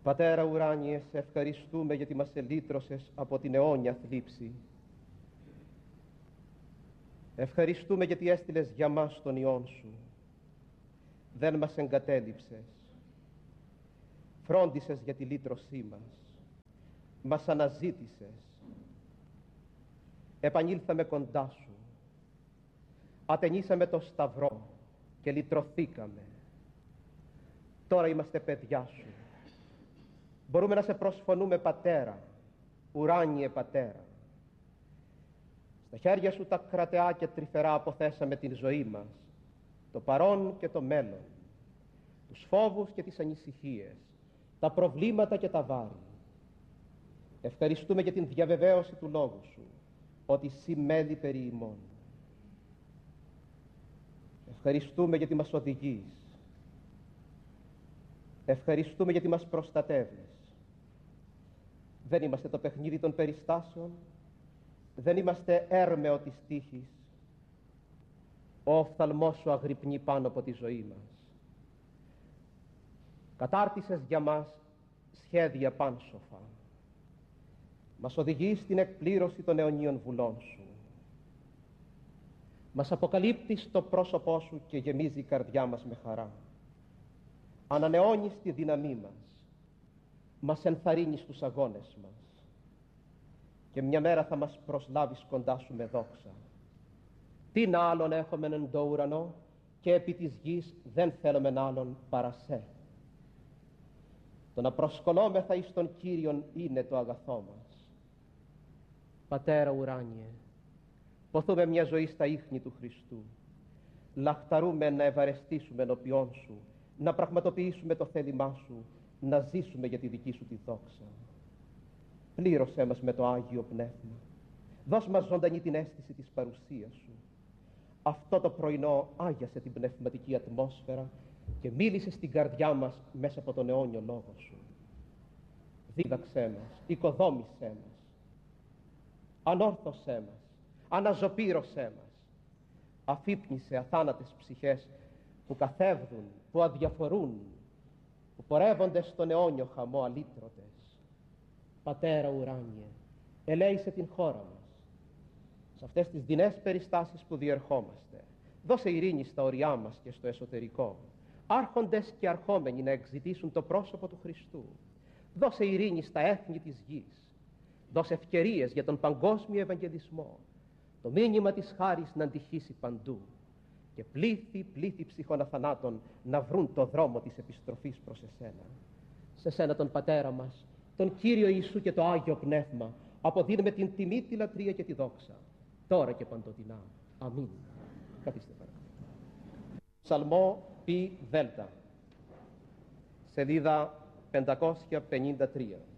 Πατέρα ουράνιε, σε ευχαριστούμε γιατί μας ελύτρωσες από την αιώνια θλίψη. Ευχαριστούμε γιατί έστειλες για μας τον Υιόν Σου. Δεν μας εγκατέλειψες. Φρόντισες για τη λύτρωσή μας. Μας αναζήτησες. Επανήλθαμε κοντά Σου. Ατενίσαμε το σταυρό και λυτρωθήκαμε. Τώρα είμαστε παιδιά Σου. Μπορούμε να σε προσφωνούμε Πατέρα, ουράνιε Πατέρα. Στα χέρια Σου τα κρατεά και τρυφερά αποθέσαμε την ζωή μας, το παρόν και το μέλλον, τους φόβους και τις ανησυχίες, τα προβλήματα και τα βάρη. Ευχαριστούμε για την διαβεβαίωση του Λόγου Σου, ότι σημαίνει περί ημών. Ευχαριστούμε γιατί μας οδηγείς. Ευχαριστούμε γιατί μας προστατεύεις. Δεν είμαστε το παιχνίδι των περιστάσεων. Δεν είμαστε έρμεο της τύχης. Ο οφθαλμός Σου αγρυπνεί πάνω από τη ζωή μας. Κατάρτισες για μας σχέδια πάνσοφα. Μας οδηγείς στην εκπλήρωση των αιωνίων βουλών Σου. Μας αποκαλύπτεις το πρόσωπό Σου και γεμίζει η καρδιά μας με χαρά. Ανανεώνεις τη δύναμή μας. Μας ενθαρρύνεις στους αγώνες μας. Και μια μέρα θα μας προσλάβεις κοντά Σου με δόξα. Τιν άλλον έχουμε εν το ουρανό και επί της γης δεν θέλουμε άλλον παρά Σε. Το να προσκολόμεθα εις τον Κύριον είναι το αγαθό μας. Πατέρα ουράνιε, ποθούμε μια ζωή στα ίχνη του Χριστού. Λαχταρούμε να ευαρεστήσουμε ενώπιόν Σου, να πραγματοποιήσουμε το θέλημά Σου, να ζήσουμε για τη δική Σου τη δόξα. Πλήρωσέ μας με το Άγιο Πνεύμα. Δώσ' μας ζωντανή την αίσθηση της παρουσίας Σου. Αυτό το πρωινό άγιασε την πνευματική ατμόσφαιρα και μίλησε στην καρδιά μας μέσα από τον αιώνιο Λόγο Σου. Δίδαξέ μας, οικοδόμησέ μας, ανόρθωσέ μας, αναζωπήρωσέ μας. Αφύπνισε αθάνατες ψυχές που καθεύδουν, που αδιαφορούν, που πορεύονται στον αιώνιο χαμό αλύτρωτες. Πατέρα ουράνιε, ελέησε την χώρα μας. Σε αυτές τις δεινές περιστάσεις που διερχόμαστε, δώσε ειρήνη στα ωριά μας και στο εσωτερικό. Άρχοντες και αρχόμενοι να εξητήσουν το πρόσωπο του Χριστού. Δώσε ειρήνη στα έθνη της γης. Δώσε ευκαιρίες για τον παγκόσμιο ευαγγελισμό. Το μήνυμα της χάρης να αντυχήσει παντού. Και πλήθη ψυχών αθανάτων να βρουν το δρόμο της επιστροφής προς Εσένα. Σε Σένα τον Πατέρα μας, τον Κύριο Ιησού και το Άγιο Πνεύμα, αποδίνουμε την τιμή, τη λατρεία και τη δόξα, τώρα και παντοτινά. Αμήν. Καθίστε παρακαλώ. Ψαλμό πι δέλτα, σελίδα 553.